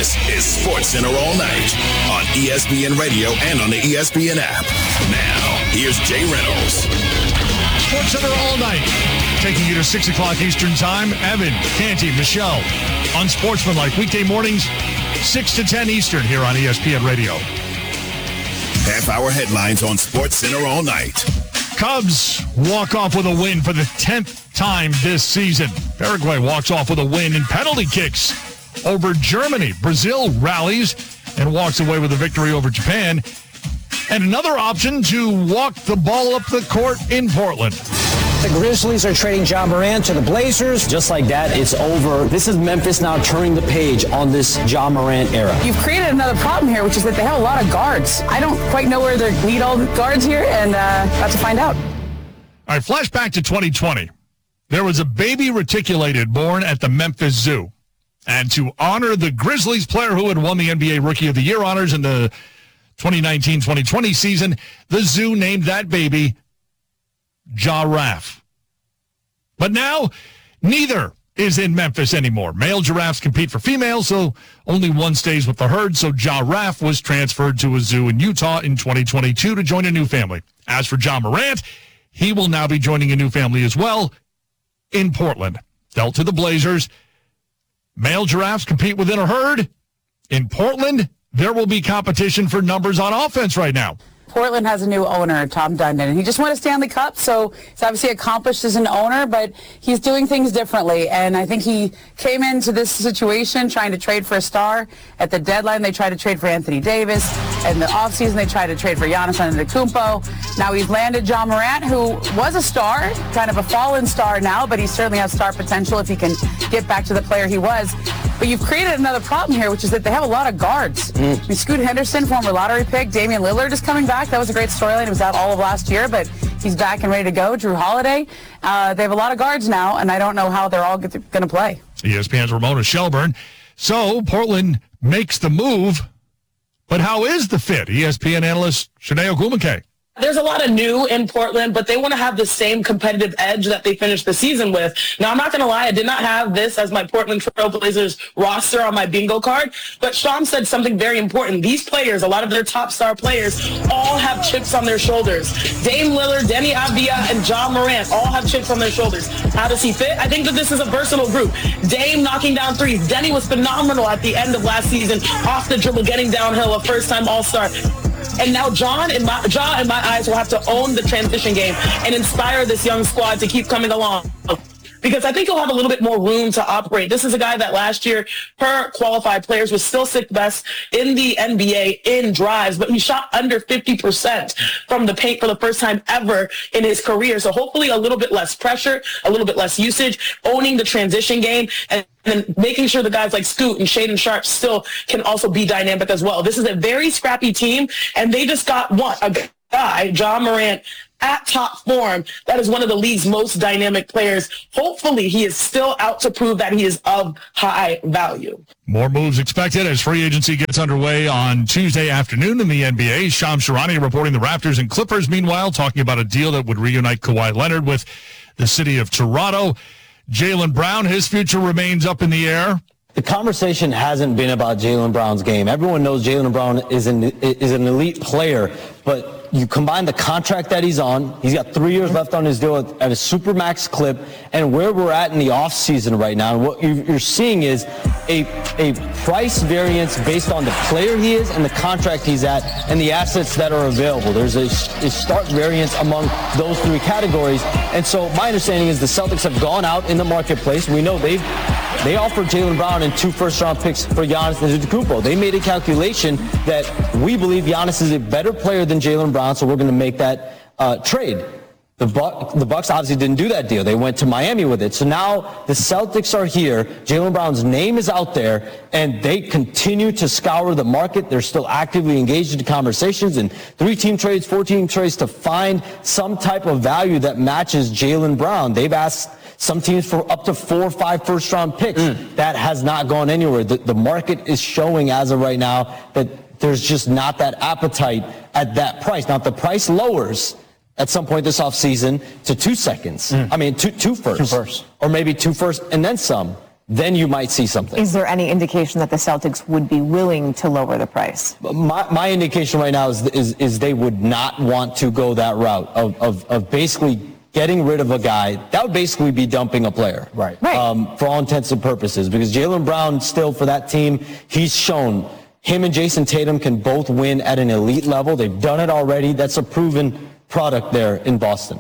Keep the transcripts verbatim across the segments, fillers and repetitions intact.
This is SportsCenter All Night on E S P N Radio and on the E S P N app. Now, here's Jay Reynolds. SportsCenter All Night, taking you to six o'clock Eastern Time. Evan, Canty, Michelle, Unsportsmanlike, weekday mornings, six to ten Eastern here on E S P N Radio. Half-hour headlines on SportsCenter All Night. Cubs walk off with a win for the tenth time this season. Paraguay walks off with a win in penalty kicks over Germany. Brazil rallies and walks away with a victory over Japan. And another option to walk the ball up the court in Portland. The Grizzlies are trading Ja Morant to the Blazers. Just like that, it's over. This is Memphis now turning the page on this Ja Morant era. You've created another problem here, which is that they have a lot of guards. I don't quite know where they need all the guards here, and uh, about to find out. All right, flashback to twenty twenty. There was a baby reticulated born at the Memphis Zoo. And to honor the Grizzlies player who had won the N B A Rookie of the Year honors in the twenty nineteen twenty twenty season, the Zoo named that baby Giraffe. But now, neither is in Memphis anymore. Male giraffes compete for females, so only one stays with the herd. So Giraffe was transferred to a zoo in Utah in twenty twenty-two to join a new family. As for Ja Morant, he will now be joining a new family as well in Portland. Dealt to the Blazers. Male giraffes compete within a herd. In Portland, there will be competition for numbers on offense right now. Portland has a new owner, Tom Dundon, and he just won a Stanley Cup, so he's obviously accomplished as an owner, but he's doing things differently, and I think he came into this situation trying to trade for a star. At the deadline, they tried to trade for Anthony Davis. In the offseason, they tried to trade for Giannis Antetokounmpo. Now he's landed Ja Morant, who was a star, kind of a fallen star now, but he certainly has star potential if he can get back to the player he was. But you've created another problem here, which is that they have a lot of guards. Mm. I mean, Scoot Henderson, former lottery pick, Damian Lillard is coming back. That was a great storyline. He was out all of last year, but he's back and ready to go. Drew Holiday. Uh, they have a lot of guards now, and I don't know how they're all going to play. E S P N's Ramona Shelburne. So Portland makes the move, but how is the fit? E S P N analyst Shanae Ogwumike. There's a lot of new in Portland, but they want to have the same competitive edge that they finished the season with. Now, I'm not going to lie. I did not have this as my Portland Trail Blazers roster on my bingo card, but Sham said something very important. These players, a lot of their top star players, all have chips on their shoulders. Dame Lillard, Deni Avdija, and Ja Morant all have chips on their shoulders. How does he fit? I think that this is a versatile group. Dame knocking down threes. Deni was phenomenal at the end of last season, off the dribble, getting downhill, a first-time All-Star. And now John and my, Ja, in my eyes, will have to own the transition game and inspire this young squad to keep coming along. Because I think he'll have a little bit more room to operate. This is a guy that last year, per qualified players, was still sixth best in the N B A in drives, but he shot under fifty percent from the paint for the first time ever in his career. So hopefully a little bit less pressure, a little bit less usage, owning the transition game, and and making sure the guys like Scoot and Shaedon Sharpe still can also be dynamic as well. This is a very scrappy team, and they just got one, a guy, Ja Morant, at top form. That is one of the league's most dynamic players. Hopefully he is still out to prove that he is of high value. More moves expected as free agency gets underway on Tuesday afternoon in the N B A. Shams Charania reporting the Raptors and Clippers, meanwhile, talking about a deal that would reunite Kawhi Leonard with the city of Toronto. Jaylen Brown, his future remains up in the air. The conversation hasn't been about Jaylen Brown's game. Everyone knows Jaylen Brown is an, is an elite player, but you combine the contract that he's on, he's got three years left on his deal at, at a supermax clip, and where we're at in the offseason right now, and what you're seeing is a, a price variance based on the player he is and the contract he's at and the assets that are available. There's a, a stark variance among those three categories, and so my understanding is the Celtics have gone out in the marketplace. We know they've They offered Jaylen Brown and two first-round picks for Giannis Antetokounmpo. They made a calculation that we believe Giannis is a better player than Jaylen Brown, so we're going to make that uh, trade. The, Buc- the Bucks obviously didn't do that deal. They went to Miami with it. So now the Celtics are here. Jaylen Brown's name is out there, and they continue to scour the market. They're still actively engaged in conversations and three-team trades, four-team trades to find some type of value that matches Jaylen Brown. They've asked some teams for up to four or five first-round picks. Mm. That has not gone anywhere. The, the market is showing as of right now that there's just not that appetite at that price. Now, if the price lowers at some point this offseason to two seconds, mm. I mean, two, two firsts, two firsts, or maybe two firsts and then some, then you might see something. Is there any indication that the Celtics would be willing to lower the price? My, my indication right now is, is is they would not want to go that route of, of, of basically getting rid of a guy. That would basically be dumping a player. Right. Right. Um, for all intents and purposes. Because Jaylen Brown still, for that team, he's shown him and Jason Tatum can both win at an elite level. They've done it already. That's a proven product there in Boston.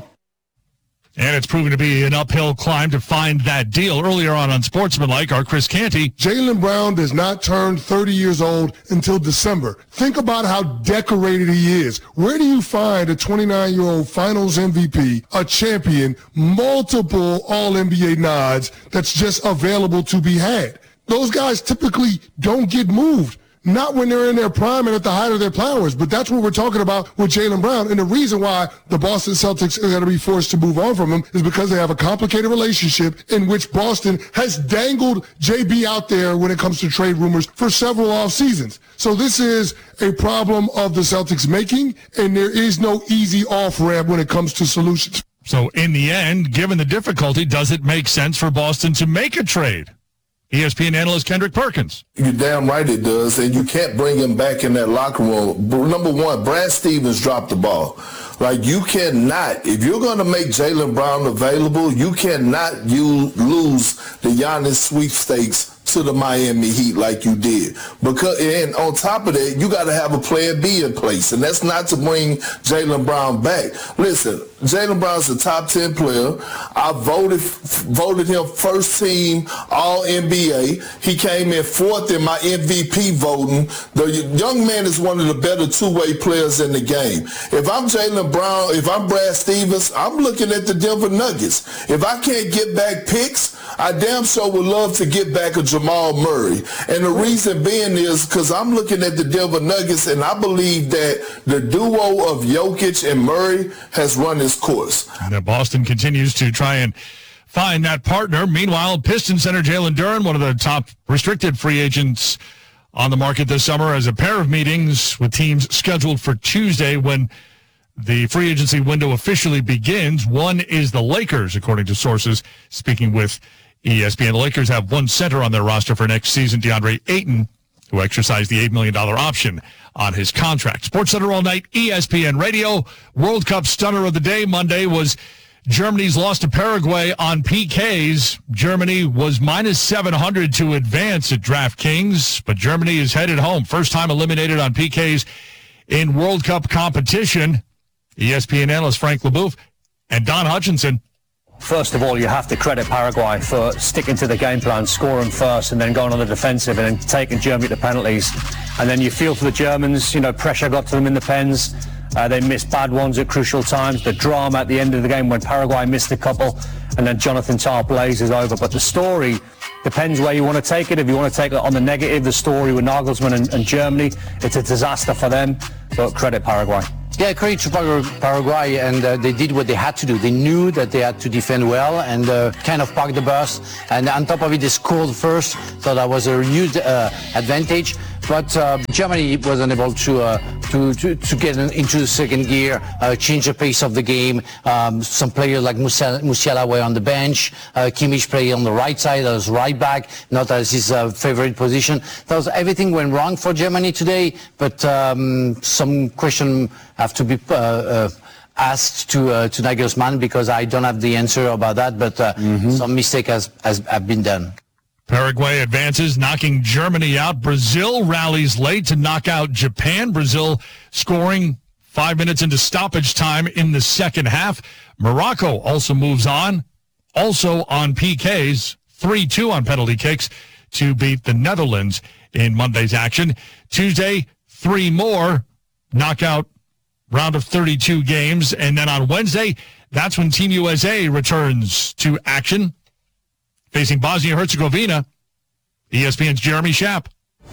And it's proven to be an uphill climb to find that deal. Earlier on on Sportsmanlike, our Chris Canty. Jaylen Brown does not turn thirty years old until December. Think about how decorated he is. Where do you find a twenty-nine-year-old finals M V P, a champion, multiple all N B A nods that's just available to be had? Those guys typically don't get moved. Not when they're in their prime and at the height of their powers, but that's what we're talking about with Jaylen Brown. And the reason why the Boston Celtics are going to be forced to move on from him is because they have a complicated relationship in which Boston has dangled J B out there when it comes to trade rumors for several off seasons. So this is a problem of the Celtics making, and there is no easy off-ramp when it comes to solutions. So in the end, given the difficulty, does it make sense for Boston to make a trade? E S P N analyst Kendrick Perkins. You're damn right it does, and you can't bring him back in that locker room. Number one, Brad Stevens dropped the ball. Like, you cannot, if you're going to make Jaylen Brown available, you cannot you lose the Giannis sweepstakes to the Miami Heat like you did. Because, and on top of that, you got to have a plan B in place, and that's not to bring Jaylen Brown back. Listen, Jaylen Brown's a top ten player. I voted voted him first team All N B A. He came in fourth in my M V P voting. The young man is one of the better two-way players in the game. If I'm Jaylen Brown, if I'm Brad Stevens, I'm looking at the Denver Nuggets. If I can't get back picks, I damn sure would love to get back a Jamal Murray. And the reason being is because I'm looking at the Denver Nuggets, and I believe that the duo of Jokic and Murray has run its course. And Boston continues to try and find that partner. Meanwhile, Pistons center Jalen Duren, one of the top restricted free agents on the market this summer, has a pair of meetings with teams scheduled for Tuesday when the free agency window officially begins. One is the Lakers, according to sources speaking with E S P N. The Lakers have one center on their roster for next season, DeAndre Ayton, who exercised the eight million dollars option on his contract. SportsCenter all night, E S P N Radio. World Cup stunner of the day Monday was Germany's loss to Paraguay on P Ks. Germany was minus seven hundred to advance at DraftKings, but Germany is headed home. First time eliminated on P Ks in World Cup competition. E S P N analyst Frank LeBouf and Don Hutchinson. First of all, you have to credit Paraguay for sticking to the game plan, scoring first and then going on the defensive and then taking Germany to penalties. And then you feel for the Germans, you know, pressure got to them in the pens. Uh, they missed bad ones at crucial times. The drama at the end of the game when Paraguay missed a couple and then Jonathan Tah blazes over. But the story depends where you want to take it. If you want to take it on the negative, the story with Nagelsmann and, and Germany, it's a disaster for them. But credit Paraguay. Yeah, credit to Paraguay, and uh, they did what they had to do. They knew that they had to defend well and uh, kind of parked the bus. And on top of it, they scored first, so that was a huge uh, advantage. But uh, Germany wasn't able to, uh, to, to to get into the second gear, uh, change the pace of the game. Um, some players like Musiala, Musiala were on the bench. Uh, Kimmich played on the right side as right back, not as his uh, favorite position. That was, everything went wrong for Germany today, but um, some question have to be uh, uh, asked to uh, to Nagelsmann, because I don't have the answer about that, but uh, mm-hmm. some mistake has, has have been done. Paraguay advances, knocking Germany out. Brazil rallies late to knock out Japan. Brazil scoring five minutes into stoppage time in the second half. Morocco also moves on, also on P Ks, three two on penalty kicks to beat the Netherlands in Monday's action. Tuesday, three more knockout round of thirty-two games. And then on Wednesday, that's when Team U S A returns to action, facing Bosnia-Herzegovina. E S P N's Jeremy Schaap.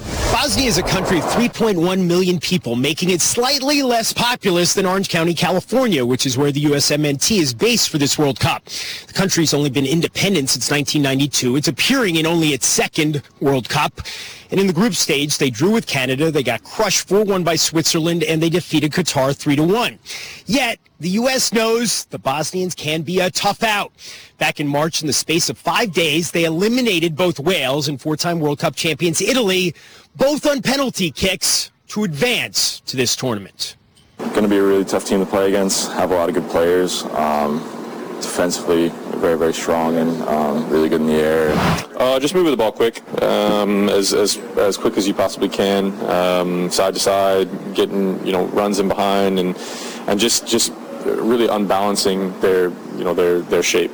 Bosnia is a country of three point one million people, making it slightly less populous than Orange County, California, which is where the U S M N T is based for this World Cup. The country's only been independent since nineteen ninety-two. It's appearing in only its second World Cup. And in the group stage, they drew with Canada, they got crushed four one by Switzerland, and they defeated Qatar three to one. Yet, the U S knows the Bosnians can be a tough out. Back in March, in the space of five days, they eliminated both Wales and four-time World Cup champions Italy, both on penalty kicks, to advance to this tournament. Going to be a really tough team to play against, have a lot of good players. Um, defensively, very, very strong and um, really good in the air. Uh, just moving the ball quick, um, as, as as quick as you possibly can, um, side to side, getting, you know, runs in behind, and and just just really unbalancing their, you know, their their shape.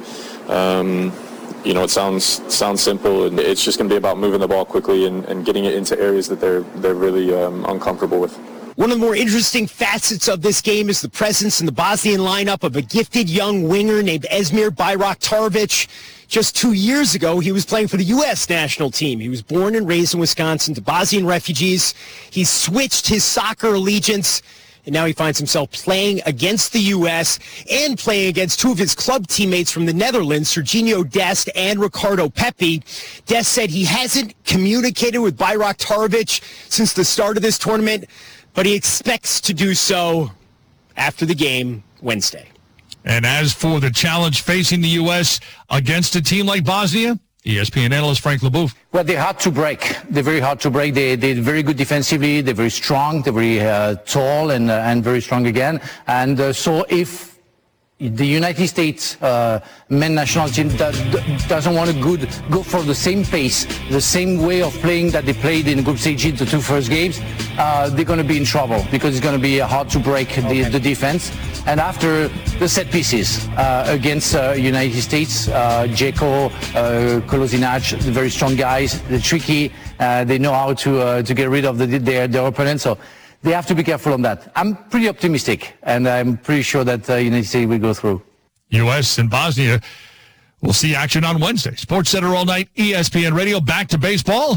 Um, you know, it sounds sounds simple, and it's just going to be about moving the ball quickly and, and getting it into areas that they're they're really um, uncomfortable with. One of the more interesting facets of this game is the presence in the Bosnian lineup of a gifted young winger named Esmir Bayraktarovic. Just two years ago, he was playing for the U S national team. He was born and raised in Wisconsin to Bosnian refugees. He switched his soccer allegiance, and now he finds himself playing against the U S and playing against two of his club teammates from the Netherlands, Serginho Dest and Ricardo Pepi. Dest said he hasn't communicated with Bayraktarovic since the start of this tournament, but he expects to do so after the game Wednesday. And as for the challenge facing the U S against a team like Bosnia, E S P N analyst Frank LeBouf. Well, they're hard to break. They're very hard to break. They, they're very good defensively. They're very strong. They're very uh, tall and, uh, and very strong again. And uh, so if the United States uh, men national team does, doesn't want to good, go for the same pace, the same way of playing that they played in group stage in the two first games, uh, they're going to be in trouble because it's going to be hard to break the, okay. the defense. And after the set pieces uh, against uh, United States, uh, Dzeko, uh, Kolasinac, the very strong guys, they're tricky. Uh, they know how to uh, to get rid of the, their their opponents. So they have to be careful on that. I'm pretty optimistic, and I'm pretty sure that uh, United States will go through. U S and Bosnia will see action on Wednesday. Sports Center all night, E S P N Radio. Back to baseball.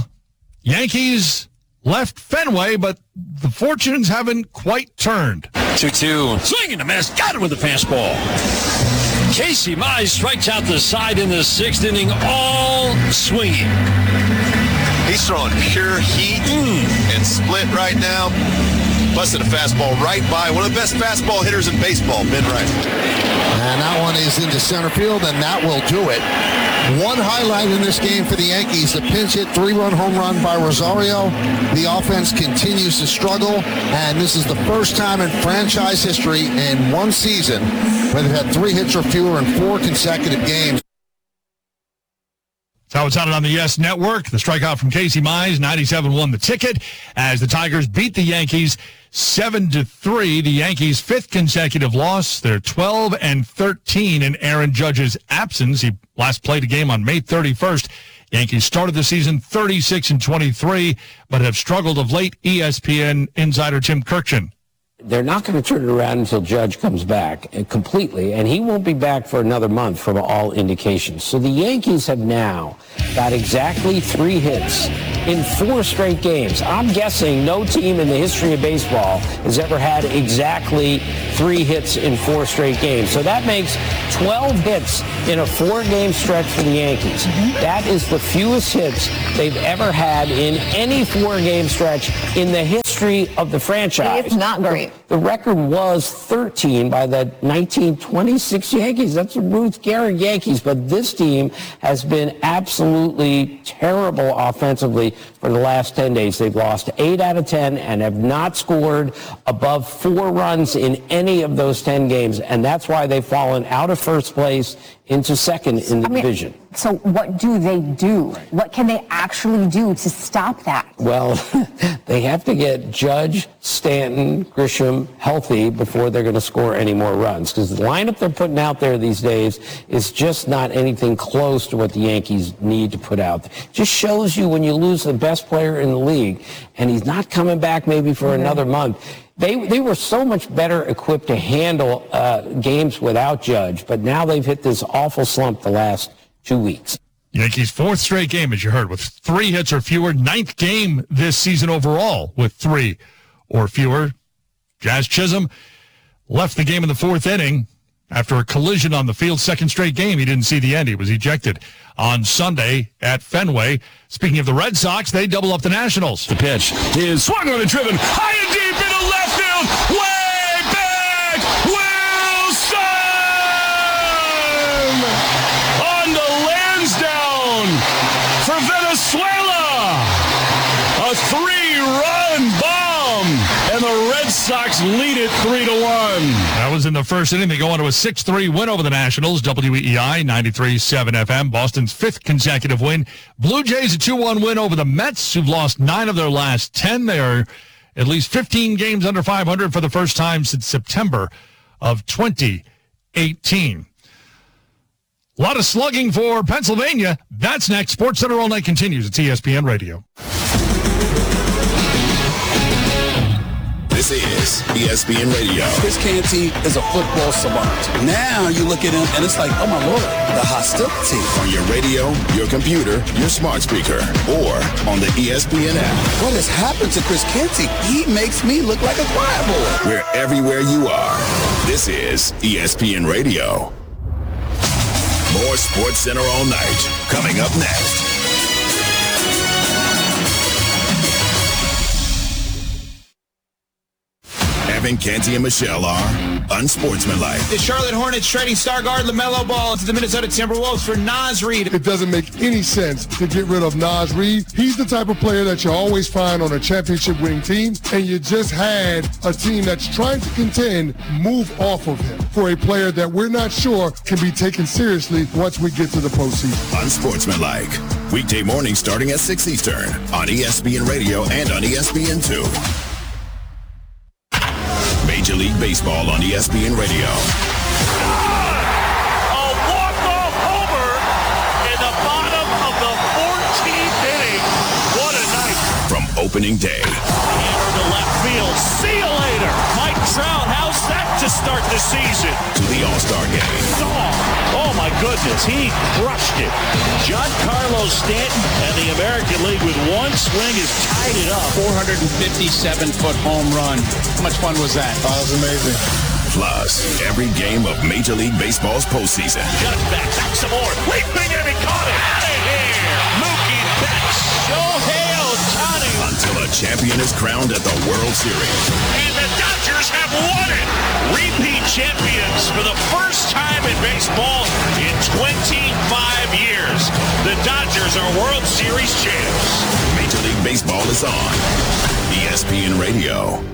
Yankees left Fenway, but the fortunes haven't quite turned. two two. Swinging the miss. Got it with the fastball. Casey Mize strikes out the side in the sixth inning, all swinging. He's throwing pure heat mm. and split right now. Busted a fastball right by one of the best fastball hitters in baseball, Ben Wright. And that one is into center field, and that will do it. One highlight in this game for the Yankees, the pinch hit three-run home run by Rosario. The offense continues to struggle, and this is the first time in franchise history in one season where they've had three hits or fewer in four consecutive games. That's how it sounded on the Yes Network. The strikeout from Casey Mize, ninety-seven won the ticket as the Tigers beat the Yankees seven to three. The Yankees' fifth consecutive loss. They're twelve and thirteen in Aaron Judge's absence. He last played a game on May thirty-first. Yankees started the season thirty-six and twenty-three, but have struggled of late. E S P N insider Tim Kirkjian. They're not going to turn it around until Judge comes back completely, and he won't be back for another month from all indications. So the Yankees have now got exactly three hits in four straight games. I'm guessing no team in the history of baseball has ever had exactly three hits in four straight games. So that makes twelve hits in a four-game stretch for the Yankees. Mm-hmm. That is the fewest hits they've ever had in any four-game stretch in the history of the franchise. It's not great. The record was thirteen by the nineteen twenty-six Yankees. That's the Ruth Gehrig Yankees. But this team has been absolutely terrible offensively for the last ten days. They've lost eight out of ten and have not scored above four runs in any of those ten games. And that's why they've fallen out of first place into second in the I mean, division. So what do they do? What can they actually do to stop that? Well, they have to get Judge, Stanton, Grisham healthy before they're going to score any more runs, because the lineup they're putting out there these days is just not anything close to what the Yankees need to put out. It just shows you when you lose the best player in the league and he's not coming back maybe for mm-hmm. another month. They they were so much better equipped to handle uh, games without Judge, but now they've hit this awful slump the last two weeks. Yankees' fourth straight game, as you heard, with three hits or fewer. Ninth game this season overall with three or fewer. Jazz Chisholm left the game in the fourth inning after a collision on the field. Second straight game. He didn't see the end. He was ejected on Sunday at Fenway. Speaking of the Red Sox, they double up the Nationals. The pitch is swung on and driven high and deep into left field. Way back, Wilson! On to Lansdowne for Venezuela. A three-run bomb, and the Red Sox lead it three to one. That was in the first inning. They go on to a six three win over the Nationals. W E E I ninety-three point seven F M. Boston's fifth consecutive win. Blue Jays a two one win over the Mets, who've lost nine of their last ten. They are at least fifteen games under five hundred for the first time since September of twenty eighteen. A lot of slugging for Pennsylvania. That's next. SportsCenter All Night continues at E S P N Radio. This is E S P N Radio. Chris Canty is a football savant. Now you look at him and it's like, oh my Lord, the hostility. On your radio, your computer, your smart speaker, or on the E S P N app. What has happened to Chris Canty? He makes me look like a choir boy. We're everywhere you are. This is E S P N Radio. More SportsCenter All Night coming up next. Evan, Canty, and Michelle are unsportsmanlike. The Charlotte Hornets trading star guard LaMelo Ball to the Minnesota Timberwolves for Naz Reid. It doesn't make any sense to get rid of Naz Reid. He's the type of player that you always find on a championship-winning team, and you just had a team that's trying to contend move off of him for a player that we're not sure can be taken seriously once we get to the postseason. Unsportsmanlike. Weekday morning starting at six Eastern on E S P N Radio and on E S P N two. Major League Baseball on E S P N Radio. A walk-off homer in the bottom of the fourteenth inning. What a night. From opening day. Hammer to left field. See you later. Mike Trout, how's that to start the season? To the All-Star game. Oh, oh my goodness, he crushed it. Giancarlo Stanton and the American League with one swing has tied it up. four hundred fifty-seven foot home run. How much fun was that? Oh, that was amazing. Plus, every game of Major League Baseball's postseason. Got it back, back some more. Leaping and he caught it. Out of here. Mookie Betts. Shohei Ohtani. Until a champion is crowned at the World Series. And the Dodgers have won it. Repeat champions for the first time in baseball in twenty-five years. The Dodgers are World Series champs. Major League Baseball is on E S P N Radio.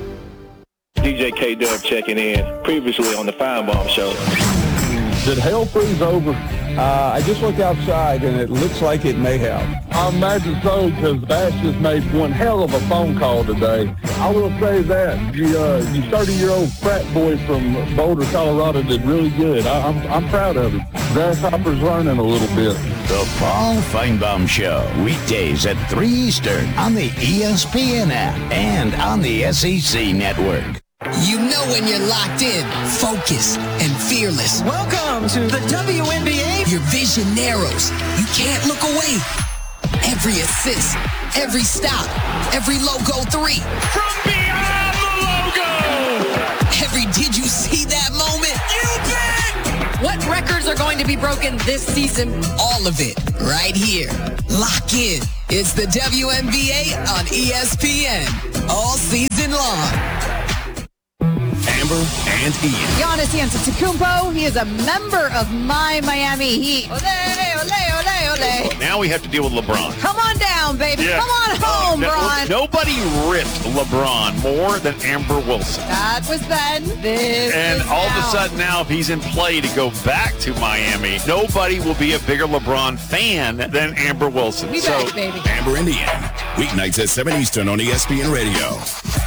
D J K-Dub checking in, previously on the Feinbaum Show. Did hell freeze over? Uh, I just looked outside, and it looks like it may have. I imagine so, because Bass just made one hell of a phone call today. I will say that. You, uh, you thirty-year-old frat boy from Boulder, Colorado did really good. I, I'm, I'm proud of him. Grasshopper's learning a little bit. The Paul Feinbaum Show, weekdays at three Eastern on the E S P N app and on the S E C network. You know when you're locked in, focused, and fearless. Welcome to the W N B A. Your vision narrows. You can't look away. Every assist, every stop, every logo three. From beyond the logo. Every did you see that moment? You bet. What records are going to be broken this season? All of it right here. Lock in. It's the W N B A on E S P N. All season long. Amber and Ian. Giannis Antetokounmpo, he is a member of my Miami Heat. Ole, ole, ole, ole, ole. Now we have to deal with LeBron. Come on down, baby. Yeah. Come on home, no, Bron. Nobody ripped LeBron more than Amber Wilson. That was then. This and is all now. of a sudden now, if he's in play to go back to Miami, nobody will be a bigger LeBron fan than Amber Wilson. We so, back, baby. Amber and Ian, weeknights at seven Eastern on E S P N Radio.